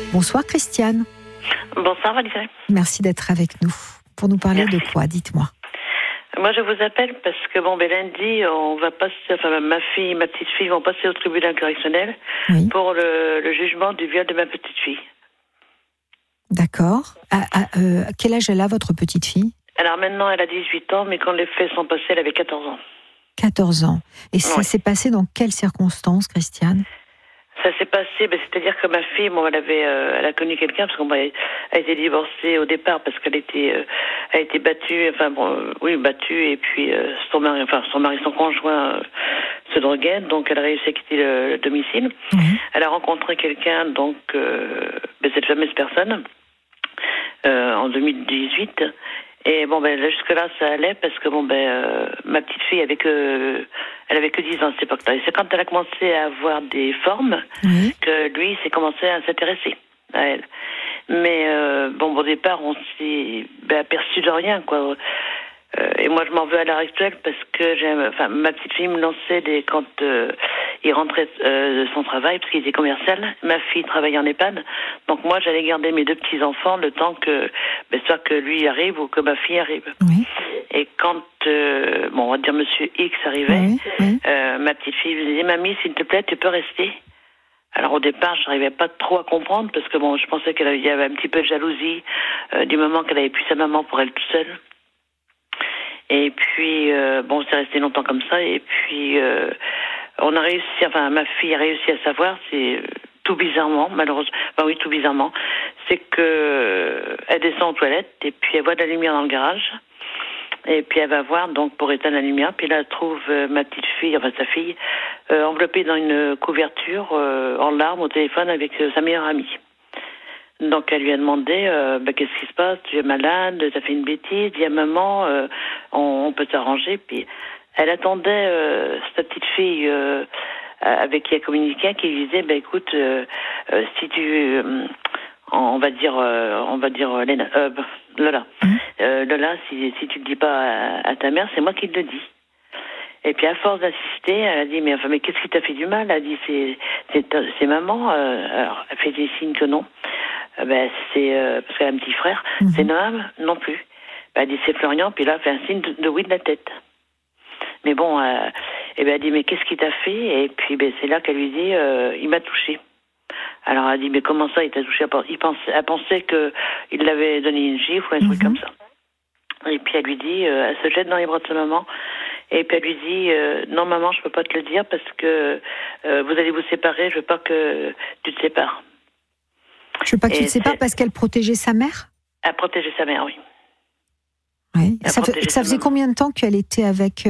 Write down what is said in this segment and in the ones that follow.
Bonsoir Christiane. Bonsoir Valérie. Merci d'être avec nous. Pour nous parler de quoi, dites-moi. Moi je vous appelle parce que lundi on va passer, ma petite fille vont passer au tribunal correctionnel pour le jugement du viol de ma petite fille. D'accord. Quel âge elle a votre petite fille? Alors maintenant elle a 18 ans, mais quand les faits sont passés elle avait 14 ans. 14 ans. Et ça s'est passé dans quelles circonstances, Christiane? Ça s'est passé, c'est-à-dire que ma fille, elle a connu quelqu'un parce qu'elle a été divorcée au départ parce qu'elle a été battue, battue, et puis son conjoint se droguait, donc elle a réussi à quitter le domicile. Elle a rencontré quelqu'un, donc cette fameuse personne, en 2018. Et jusque-là, ça allait parce que ma petite fille elle avait que 10 ans à cette époque-là. Et c'est quand elle a commencé à avoir des formes que lui s'est commencé à s'intéresser à elle. Mais au départ, on s'est aperçu de rien, quoi. Et moi, je m'en veux à l'heure actuelle parce que ma petite fille me lançait quand il rentrait de son travail, parce qu'il était commercial. Ma fille travaillait en EHPAD. Donc moi, j'allais garder mes deux petits-enfants le temps que, soit que lui arrive ou que ma fille arrive. Et quand, on va dire Monsieur X arrivait, ma petite fille me disait, mamie, s'il te plaît, tu peux rester. Alors au départ, je n'arrivais pas trop à comprendre parce que je pensais qu'il y avait un petit peu de jalousie du moment qu'elle avait plus sa maman pour elle toute seule. Et puis, c'est resté longtemps comme ça. Et puis, on a réussi, ma fille a réussi à savoir, c'est tout bizarrement, malheureusement, tout bizarrement, c'est que elle descend aux toilettes et puis elle voit de la lumière dans le garage. Et puis elle va voir, donc, pour éteindre la lumière. Puis là, elle trouve ma petite fille, sa fille, enveloppée dans une couverture, en larmes, au téléphone avec sa meilleure amie. Donc elle lui a demandé qu'est-ce qui se passe, tu es malade, tu as fait une bêtise, dis à maman, on peut s'arranger. Puis elle attendait sa petite fille avec qui elle communiquait, qui lui disait écoute, si tu on va dire Lola, Lola, si tu le dis pas à ta mère, c'est moi qui te le dis. Et puis à force d'assister, elle a dit mais qu'est-ce qui t'a fait du mal? Elle a dit c'est maman. Alors elle fait des signes que non. C'est parce qu'elle a un petit frère. C'est Noam? Non plus. Elle dit c'est Florian. Puis là elle fait un signe de oui de la tête. Mais elle dit mais qu'est-ce qui t'a fait? Et puis c'est là qu'elle lui dit il m'a touché. Alors elle dit mais comment ça il t'a touché? Elle pensait que il l'avait donné une gifle ou un truc comme ça. Et puis elle lui dit elle se jette dans les bras de sa maman. Et puis elle lui dit non maman, je peux pas te le dire parce que vous allez vous séparer, je veux pas que tu te sépares. Je veux pas que tu te sépares parce qu'elle protégeait sa mère? Elle protégeait sa mère, oui. Oui. Ça faisait combien de temps qu'elle était avec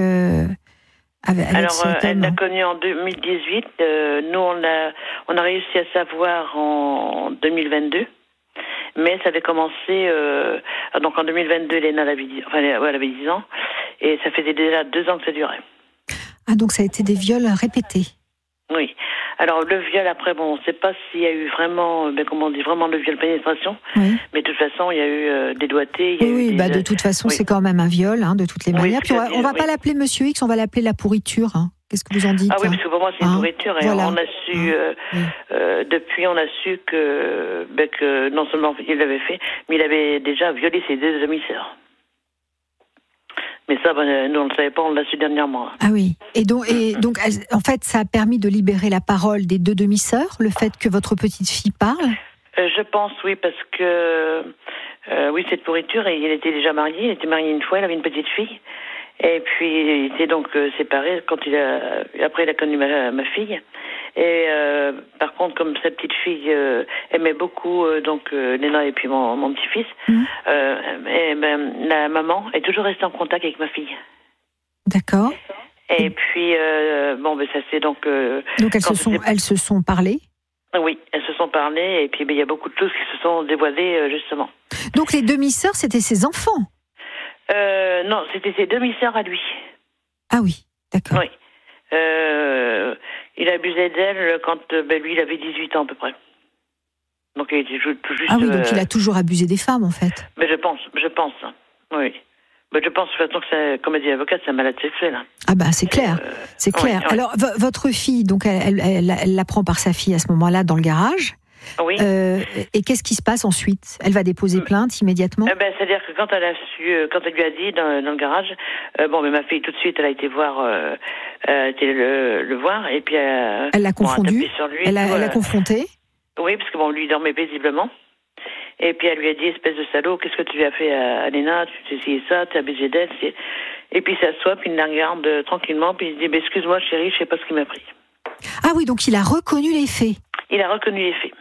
Alors elle l'a connue en 2018. Nous on a réussi à savoir en 2022. Mais ça avait commencé donc en 2022, Léna elle avait 10 ans. Et ça faisait déjà 2 ans que ça durait. Ah, donc ça a été des viols répétés. Oui. Alors le viol, après, on ne sait pas s'il y a eu vraiment, vraiment le viol pénétration. Mais de toute façon, il y a eu des doigtés. De toute façon, c'est quand même un viol, de toutes les manières. Puis on va pas l'appeler Monsieur X, on va l'appeler la pourriture. Qu'est-ce que vous en dites? Ah oui, parce que pour moi, c'est une pourriture. Et voilà. On a su, depuis, on a su que non seulement il l'avait fait, mais il avait déjà violé ses 2 demi-sœurs. Mais ça, nous, on ne le savait pas, on l'a su dernièrement. Ah oui. Et donc, en fait, ça a permis de libérer la parole des 2 demi-sœurs, le fait que votre petite fille parle? Je pense, oui, parce que, cette pourriture, et il était déjà marié, il était marié une fois, il avait une petite fille. Et puis, il était donc séparé quand après, il a connu ma fille. Et par contre, comme sa petite fille aimait beaucoup Léna et puis mon petit-fils, la maman est toujours restée en contact avec ma fille. D'accord. Et puis, ça c'est donc... donc elles se sont parlé? Oui, elles se sont parlé, et puis il y a beaucoup de choses qui se sont dévoilées, justement. Donc les demi-sœurs, c'était ses enfants? Non, c'était ses demi-sœurs à lui. Ah oui, d'accord. Oui. Il abusait d'elle quand lui, il avait 18 ans à peu près. Donc il était tout juste... Ah oui, donc il a toujours abusé des femmes, en fait. Mais je pense, oui. Mais je pense de toute façon que, comme a dit l'avocate, c'est un malade sexuel. Ah c'est clair, c'est clair. Oui. Alors, votre fille, donc elle l'apprend par sa fille à ce moment-là dans le garage. Oui. Et qu'est-ce qui se passe ensuite? Elle va déposer plainte immédiatement? C'est-à-dire que quand elle lui a dit dans le garage, mais ma fille tout de suite, elle a été voir, le voir et puis elle l'a confondu. Elle l'a confronté. Oui, parce que lui dormait paisiblement. Et puis elle lui a dit, espèce de salaud, qu'est-ce que tu lui as fait à Léna? Tu t'es essayé ça, tu as abusé d'elle. Et puis il s'assoit, puis il la regarde tranquillement, puis il se dit, excuse-moi chérie, je sais pas ce qui m'a pris. Ah oui, donc il a reconnu les faits. Il a reconnu les faits.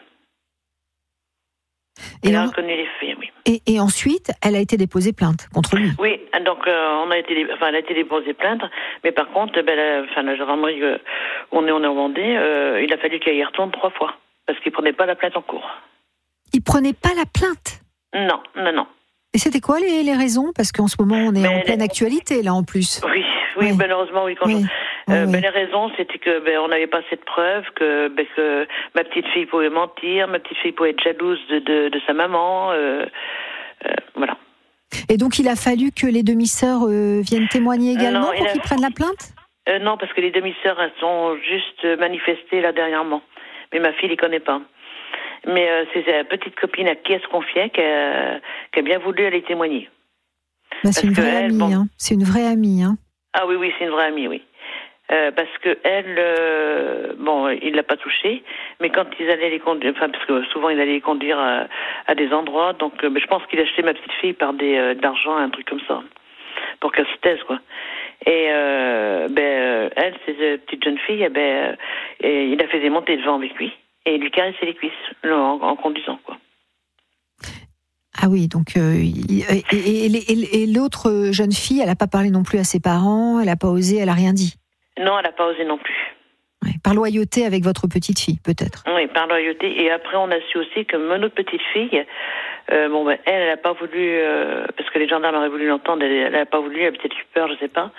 Il a reconnu les faits, oui. Et ensuite, elle a été déposée plainte contre lui. Oui, donc elle a été déposée plainte, mais par contre, la gendarmerie où on est en Vendée, il a fallu qu'elle y retourne 3 fois, parce qu'il prenait pas la plainte en cours. Il prenait pas la plainte? Non. Et c'était quoi les raisons? Parce qu'en ce moment, on est en pleine actualité, là, en plus. Oui, malheureusement, oui. Les raisons, c'était que on n'avait pas assez de preuves, que ma petite fille pouvait mentir, ma petite fille pouvait être jalouse de sa maman, voilà. Et donc, il a fallu que les demi-sœurs viennent témoigner également pour qu'ils prennent la plainte? Non, parce que les demi-sœurs, elles sont juste manifestées là dernièrement. Mais ma fille les connaît pas. Mais c'est sa petite copine à qui elle se confiait qui a bien voulu aller témoigner. C'est une vraie amie, hein. C'est une vraie amie, hein. Ah oui, c'est une vraie amie, oui. Parce que elle, il l'a pas touchée, mais quand ils allaient les conduire, parce que souvent il allait les conduire à des endroits, donc je pense qu'il achetait ma petite fille par de l'argent, un truc comme ça, pour qu'elle se taise, quoi. Et elle, cette petite jeune fille, il la faisait monter devant avec lui et il lui caressait les cuisses en conduisant, quoi. Ah oui, donc et l'autre jeune fille, elle n'a pas parlé non plus à ses parents, elle n'a pas osé, elle n'a rien dit. Non, elle n'a pas osé non plus. Ouais, par loyauté avec votre petite fille, peut-être. Oui, par loyauté. Et après, on a su aussi que notre petite fille, elle n'a pas voulu, parce que les gendarmes auraient voulu l'entendre, elle n'a pas voulu, elle a peut-être eu peur, je ne sais pas.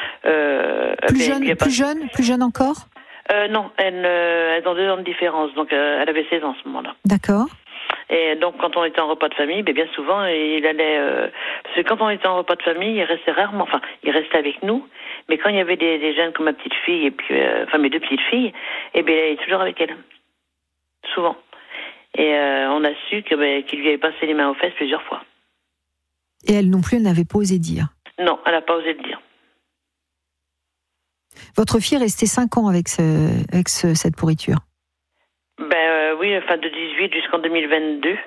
Plus jeune encore? Non, elles ont 2 ans de différence, donc elle avait 16 ans à ce moment-là. D'accord. Et donc, quand on était en repas de famille, bien souvent, il allait... parce que quand on était en repas de famille, il restait rarement... il restait avec nous. Mais quand il y avait des jeunes comme ma petite fille, et puis... mes 2 petites filles, il est toujours avec elle. Souvent. Et on a su qu'il lui avait passé les mains aux fesses plusieurs fois. Et elle non plus, elle n'avait pas osé dire? Non, elle n'a pas osé le dire. Votre fille est restée 5 ans avec cette pourriture? Oui, de 18 jusqu'en 2022,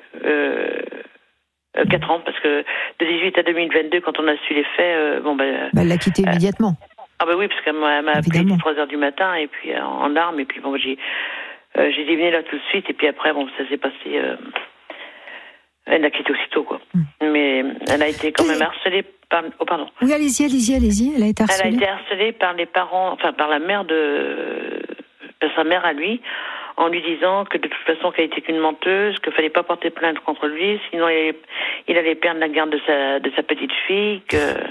4 ans, parce que de 18 à 2022, quand on a su les faits, elle l'a quitté immédiatement. Ah oui, parce qu'elle m'a appelé à 3h du matin, et puis en larmes, et puis j'ai dit venez là tout de suite, et puis après, ça s'est passé... elle l'a quitté aussitôt, quoi. Mais elle a été quand même harcelée par... Oh, pardon. Oui, allez-y, elle a été harcelée. Elle a été harcelée par les parents, par la mère de sa mère à lui, en lui disant que de toute façon qu'elle était qu'une menteuse, qu'il fallait pas porter plainte contre lui, sinon il allait perdre la garde de sa petite fille.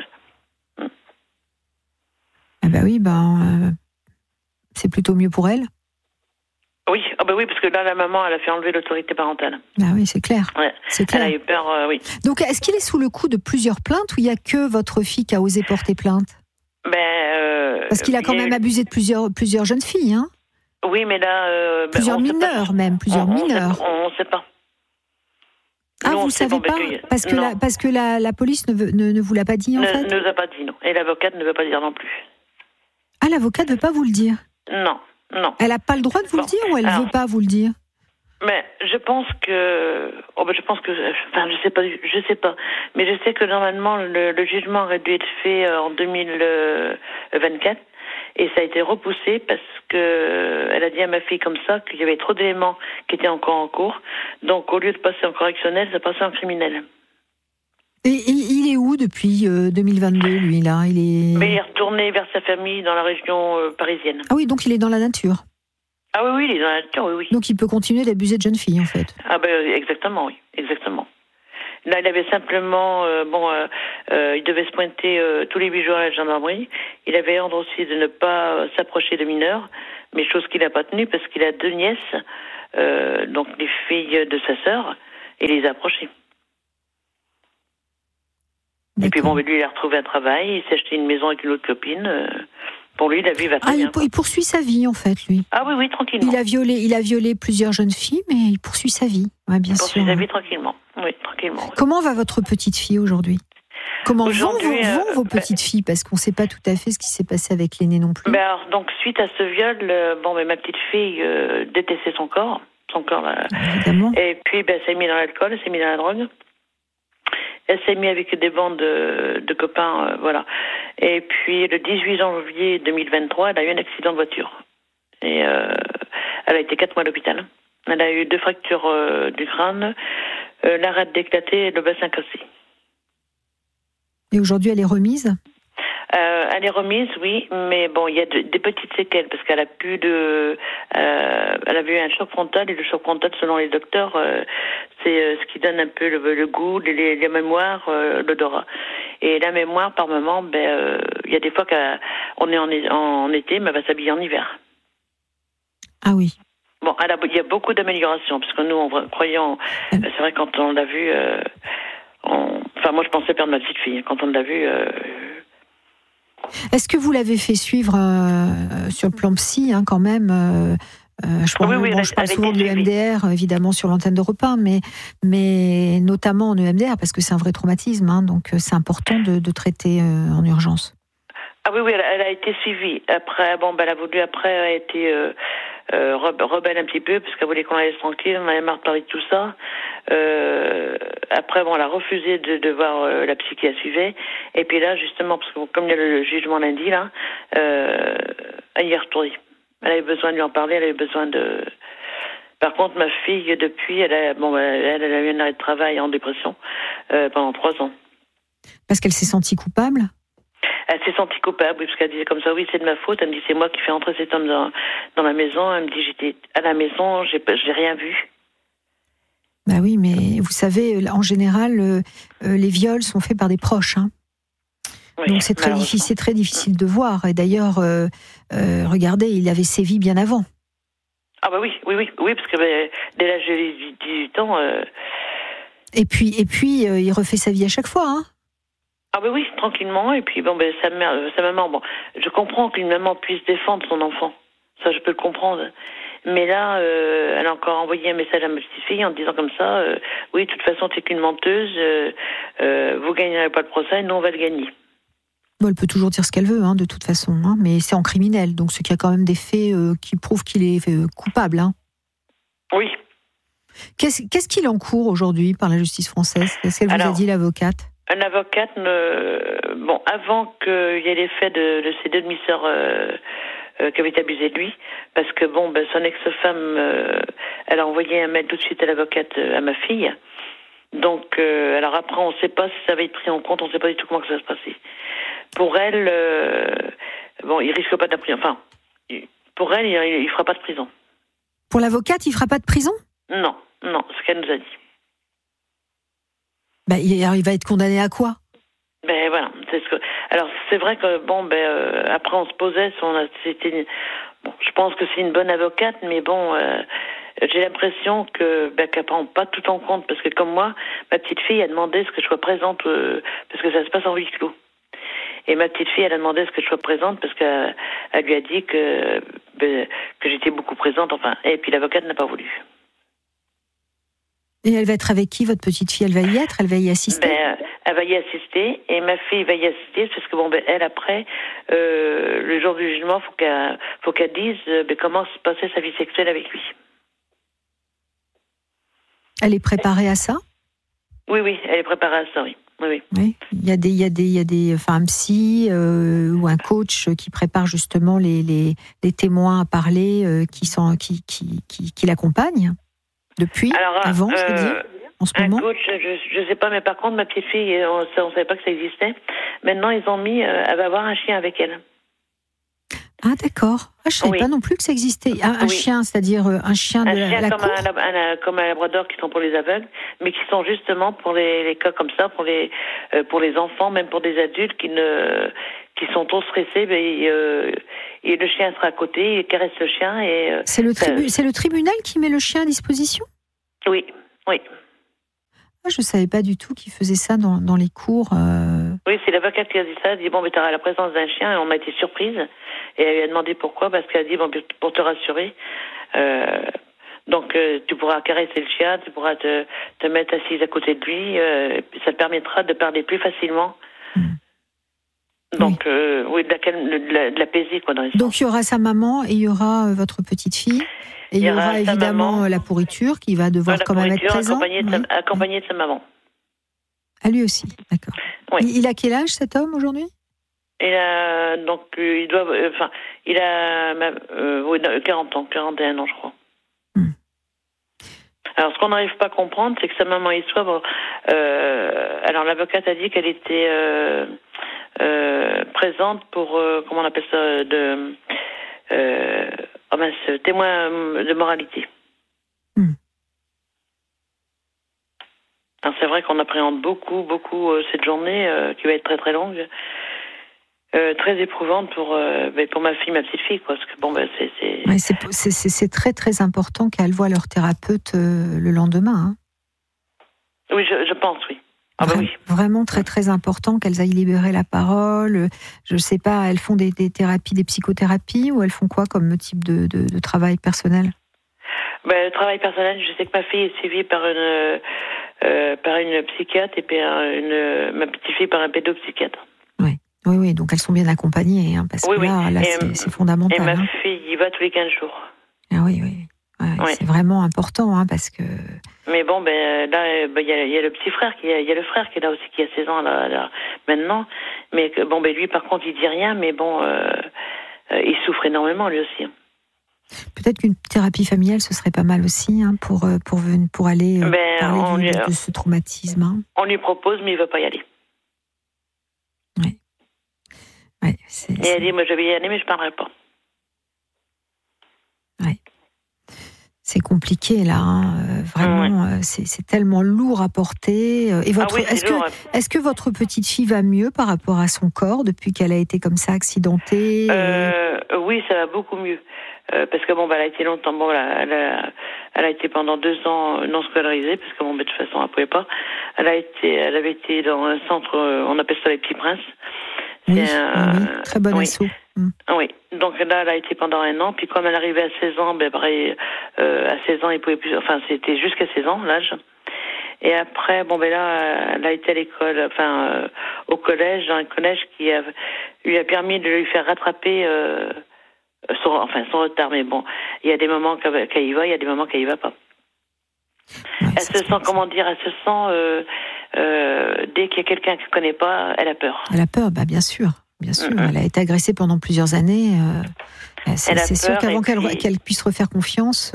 C'est plutôt mieux pour elle. Oui, parce que là la maman elle a fait enlever l'autorité parentale. Ah oui, c'est clair. Ouais. C'est clair. Elle a eu peur, oui. Donc est-ce qu'il est sous le coup de plusieurs plaintes ou il y a que votre fille qui a osé porter plainte? Parce qu'il a quand même abusé de plusieurs jeunes filles, hein? Oui, mais là... plusieurs mineurs. On ne sait pas. Ah, vous ne savez pas? Parce que la police ne vous l'a pas dit, en fait? Ne nous a pas dit, non. Et l'avocate ne veut pas dire non plus. Ah, l'avocate ne veut pas vous le dire? Non. Elle n'a pas le droit de vous le dire ou elle ne veut pas vous le dire? Mais je pense que... je sais pas. Mais je sais que normalement, le jugement aurait dû être fait en 2024. Et ça a été repoussé parce que elle a dit à ma fille comme ça qu'il y avait trop d'éléments qui étaient encore en cours. Donc, au lieu de passer en correctionnel, ça passait en criminel. Et il est où depuis 2022, lui, là? Mais il est retourné vers sa famille dans la région parisienne. Ah oui, donc il est dans la nature. Ah oui, il est dans la nature, oui. Donc il peut continuer d'abuser de jeunes filles, en fait. Ah exactement, oui, exactement. Là, il avait simplement, il devait se pointer tous les 8 jours à la gendarmerie. Il avait ordre aussi de ne pas s'approcher de mineurs, mais chose qu'il n'a pas tenue parce qu'il a 2 nièces, donc les filles de sa sœur, et les a approchées. D'accord. Et puis lui, il a retrouvé un travail, il s'est acheté une maison avec une autre copine, Pour lui, la vie va très bien. Il poursuit sa vie, en fait, lui. Ah oui, tranquillement. Il a violé plusieurs jeunes filles, mais il poursuit sa vie, bien sûr. Il poursuit sa vie tranquillement. Oui, tranquillement. Oui. Comment va votre petite fille aujourd'hui ? Comment vont vos petites filles ? Parce qu'on ne sait pas tout à fait ce qui s'est passé avec l'aînée non plus. Alors, donc, suite à ce viol, ma petite fille détestait son corps. Évidemment. Et puis, elle s'est mise dans l'alcool, elle s'est mise dans la drogue. Elle s'est mise avec des bandes de copains, voilà. Et puis, le 18 janvier 2023, elle a eu un accident de voiture. Et elle a été 4 mois à l'hôpital. Elle a eu 2 fractures du crâne, l'arête d'éclater et le bassin cassé. Et aujourd'hui, elle est remise ? Elle est remise, oui, mais bon, il y a des petites séquelles parce qu'elle a elle avait eu un choc frontal et le choc frontal, selon les docteurs, c'est ce qui donne un peu le goût, les mémoires, l'odorat. Et la mémoire, par moment, il y a des fois qu'on est en été, mais elle va s'habiller en hiver. Ah oui. Bon, il y a beaucoup d'améliorations parce que nous, croyons, c'est vrai quand on l'a vue. Moi, je pensais perdre ma petite fille. Quand on l'a vue... Est-ce que vous l'avez fait suivre sur le plan psy, quand même je parle souvent de l'EMDR, évidemment, sur l'antenne d'Europe 1, mais notamment en EMDR, parce que c'est un vrai traumatisme, donc c'est important de traiter en urgence. Ah oui, elle a été suivie. Après, elle a voulu, après, elle a été... rebelle un petit peu parce qu'elle voulait qu'on la laisse tranquille, on avait marre de parler de tout ça. Après, elle a refusé de voir la psy qui la suivait. Et puis là, justement, parce que comme il y a le jugement lundi, là, elle y est retournée. Elle avait besoin de lui en parler, elle avait besoin de... Par contre, ma fille, depuis, elle a eu un arrêt de travail en dépression pendant 3 ans. Parce qu'elle s'est sentie coupable ? Elle s'est sentie coupable, oui, parce qu'elle disait comme ça, oui, c'est de ma faute. Elle me dit, c'est moi qui fais entrer cet homme dans la maison. Elle me dit, j'étais à la maison, j'ai rien vu. Bah oui, mais vous savez, en général, les viols sont faits par des proches. Oui, donc c'est très difficile de voir. Et d'ailleurs, regardez, il avait sévi bien avant. Ah bah oui, parce que dès l'âge de 18 ans... Et puis, il refait sa vie à chaque fois, Ah oui, tranquillement. Et puis sa maman, je comprends qu'une maman puisse défendre son enfant. Ça, je peux le comprendre. Mais là, elle a encore envoyé un message à ma petite fille en disant comme ça, oui, de toute façon, t'es qu'une menteuse, vous gagnerez pas le procès, nous on va le gagner. Bon, elle peut toujours dire ce qu'elle veut, de toute façon, mais c'est en criminel, donc ce qu'il y a quand même des faits qui prouvent qu'il est coupable. Oui. Qu'est-ce qu'il encourt aujourd'hui par la justice française ? Qu'est-ce qu'elle vous a dit, l'avocate ? Un avocate, avant qu'il y ait les faits de ces 2 demi-sœurs qui avaient abusé de lui, parce que son ex-femme, elle a envoyé un mail tout de suite à l'avocate, à ma fille. Donc, alors après, on ne sait pas si ça va être pris en compte, on ne sait pas du tout comment ça va se passer. Pour elle, il risque pas de la prison. Enfin, pour elle, il fera pas de prison. Pour l'avocate, il fera pas de prison ? Non, ce qu'elle nous a dit. Il va être condamné à quoi ? Voilà, alors c'est vrai que après on se posait, je pense que c'est une bonne avocate, mais j'ai l'impression qu'elle prend pas tout en compte, parce que comme moi, ma petite fille a demandé ce que je sois présente, parce que ça se passe en huis clos. Et ma petite fille, elle a demandé ce que je sois présente, parce qu'elle lui a dit que j'étais beaucoup présente, et puis l'avocate n'a pas voulu. Et elle va être avec qui, votre petite fille ? Elle va y être ? Elle va y assister ? Elle va y assister, et ma fille va y assister, parce que elle, après, le jour du jugement, faut qu'elle dise comment se passait sa vie sexuelle avec lui. Elle est préparée à ça ? Oui, elle est préparée à ça, oui. Oui. Il y a des un psy ou un coach qui prépare justement les témoins à parler, qui l'accompagnent depuis, avant, je veux dire, en ce moment. Un coach, je sais pas, mais par contre, ma petite fille, on savait pas que ça existait. Maintenant, ils ont mis, elle va avoir un chien avec elle. Ah d'accord. Je savais pas non plus que ça existait. Un chien, c'est-à-dire un chien de la cour. Comme un labrador qui sont pour les aveugles, mais qui sont justement pour les cas comme ça, pour les enfants, même pour des adultes qui sont trop stressés. Et le chien sera à côté, il caresse le chien. C'est le tribunal qui met le chien à disposition ? Oui. Je savais pas du tout qu'ils faisaient ça dans les cours. Oui, c'est l'avocate qui a dit ça. Elle a dit, bon, mais t'auras la présence d'un chien. Et on a été surprise. Et elle lui a demandé pourquoi. Parce qu'elle a dit, bon, pour te rassurer, donc tu pourras caresser le chien, tu pourras te mettre assise à côté de lui. Ça te permettra de parler plus facilement. Donc, oui, de l'apaiser, quoi, dans les sens. Donc, il y aura sa maman et il y aura votre petite fille. Et il y aura évidemment la pourriture qui va devoir quand même être présente. Accompagnée de sa maman. À lui aussi, d'accord. Oui. Il a quel âge, cet homme, aujourd'hui? Il a 40 ans, 41 ans, je crois. Alors, ce qu'on n'arrive pas à comprendre, c'est que sa maman est sobre. Alors, l'avocate a dit qu'elle était présente pour, comment on appelle ça, témoin de moralité. Alors, c'est vrai qu'on appréhende beaucoup cette journée qui va être très très longue, très éprouvante pour ma fille, ma petite fille, quoi. Parce que bon, c'est très très important qu'elles voient leur thérapeute le lendemain. Hein. Oui, je pense, oui. Oui. Vraiment très très important qu'elles aillent libérer la parole. Je ne sais pas, elles font des thérapies, des psychothérapies, ou elles font quoi comme type de travail personnel? Le travail personnel, je sais que ma fille est suivie par une psychiatre et puis ma petite fille par un pédopsychiatre. Oui, donc elles sont bien accompagnées, hein, parce que là c'est fondamental. Et ma fille y va tous les 15 jours. Ah oui. C'est vraiment important, hein, parce que... Mais bon, là, il y a le petit frère, il y a le frère qui est là aussi, qui a 16 ans là, maintenant. Mais lui, par contre, il dit rien, mais il souffre énormément, lui aussi. Peut-être qu'une thérapie familiale, ce serait pas mal aussi, hein, pour aller parler de ce traumatisme. Hein. On lui propose, mais il veut pas y aller. Ouais, et elle dit, moi je vais y aller, mais je parlerai pas. Ouais. C'est compliqué là, hein. Vraiment, c'est tellement lourd à porter. Et est-ce que votre petite fille va mieux par rapport à son corps depuis qu'elle a été comme ça accidentée? Oui, ça va beaucoup mieux. Parce que elle a été longtemps, elle a été pendant 2 ans non scolarisée, parce que de toute façon elle pouvait pas. Elle avait été dans un centre, on appelle ça les Petits Princes. Oui, très bon assaut. Oui, donc là, elle a été pendant 1 an, puis comme elle arrivait à 16 ans, à 16 ans, il pouvait plus, c'était jusqu'à 16 ans, l'âge. Et après, là, elle a été à l'école, au collège, dans un collège qui lui a permis de lui faire rattraper son retard. Mais bon, il y a des moments qu'elle y va, il y a des moments qu'elle y va pas. Ouais, elle se sent, dès qu'il y a quelqu'un qu'elle ne connaît pas, elle a peur. Elle a peur, bien sûr. Bien sûr, elle a été agressée pendant plusieurs années. C'est sûr qu'avant qu'elle puisse refaire confiance,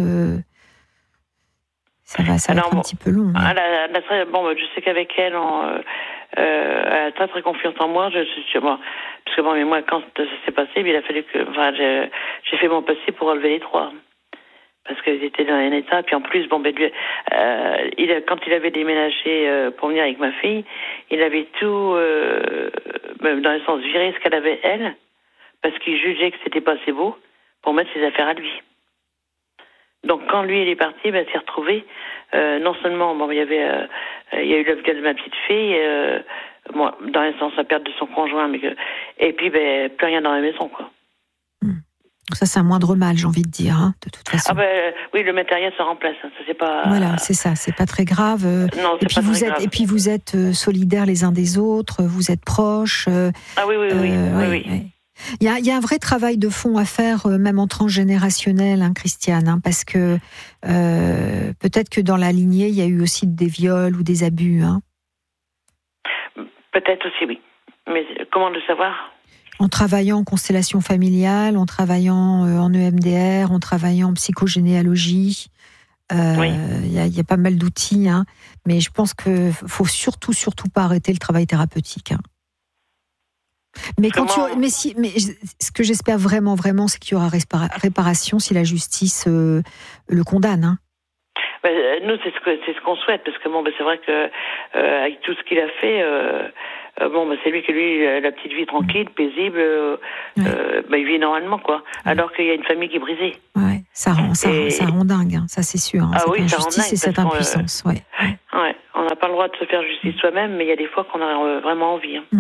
ça va être un petit peu long. Hein. Je sais qu'avec elle, elle a très très confiance en moi. Parce que moi, quand ça s'est passé, il a fallu que, j'ai fait mon possible pour relever les 3. Parce qu'ils étaient dans un état, puis en plus, quand il avait déménagé pour venir avec ma fille, il avait tout, même dans le sens viré ce qu'elle avait elle, parce qu'il jugeait que c'était pas assez beau pour mettre ses affaires à lui. Donc quand lui il est parti, il s'est retrouvé. Non seulement, il y a eu le viol de ma petite fille, dans le sens la perte de son conjoint, et puis plus rien dans la maison, quoi. Ça, c'est un moindre mal, j'ai envie de dire, hein, de toute façon. Oui, le matériel se remplace. Ça, c'est pas... Voilà, c'est ça, c'est pas très grave. Non, c'est pas très grave. Et puis vous êtes solidaires les uns des autres, vous êtes proches. Oui. Il y a un vrai travail de fond à faire, même en transgénérationnel, hein, Christiane, hein, parce que peut-être que dans la lignée, il y a eu aussi des viols ou des abus. Hein. Peut-être aussi, oui. Mais comment le savoir ? En travaillant en constellation familiale, en travaillant en EMDR, en travaillant en psychogénéalogie. Il y a pas mal d'outils, hein, mais je pense qu'il ne faut surtout pas arrêter le travail thérapeutique. Hein. Mais ce que j'espère vraiment, c'est qu'il y aura réparation si la justice le condamne. Hein. Nous, c'est ce qu'on souhaite, parce que c'est vrai que avec tout ce qu'il a fait, c'est lui la petite vie tranquille, paisible, il vit normalement, quoi. Alors qu'il y a une famille qui est brisée. Ouais, ça rend dingue, hein, ça c'est sûr. Hein, cette injustice et cette impuissance. Ouais, on n'a pas le droit de se faire justice soi-même, mais il y a des fois qu'on a vraiment envie. Hein. Ouais.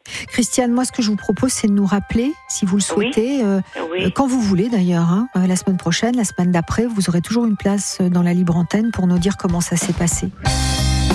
Christiane, moi, ce que je vous propose, c'est de nous rappeler, si vous le souhaitez, quand vous voulez d'ailleurs, la semaine prochaine, la semaine d'après, vous aurez toujours une place dans la libre antenne pour nous dire comment ça s'est passé.